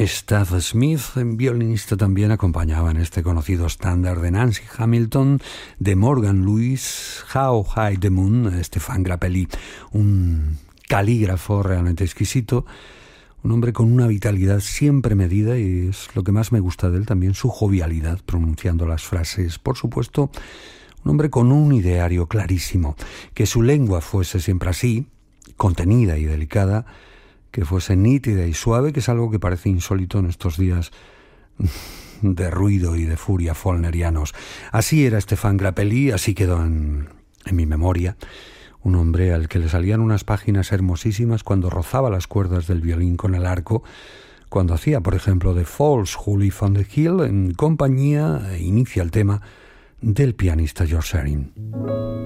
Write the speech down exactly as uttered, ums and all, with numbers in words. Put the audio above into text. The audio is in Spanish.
Staff Smith, violinista, también acompañaba en este conocido estándar de Nancy Hamilton, de Morgan Lewis, How High the Moon, Stéphane Grappelli, un calígrafo realmente exquisito, un hombre con una vitalidad siempre medida, y es lo que más me gusta de él también, su jovialidad pronunciando las frases. Por supuesto, un hombre con un ideario clarísimo, que su lengua fuese siempre así, contenida y delicada, que fuese nítida y suave, que es algo que parece insólito en estos días de ruido y de furia follnerianos. Así era Stéphane Grappelli, así quedó en, en mi memoria. Un hombre al que le salían unas páginas hermosísimas cuando rozaba las cuerdas del violín con el arco, cuando hacía, por ejemplo, de Falls Who Live on the Hill, en compañía, e inicia el tema del pianista George Shearing.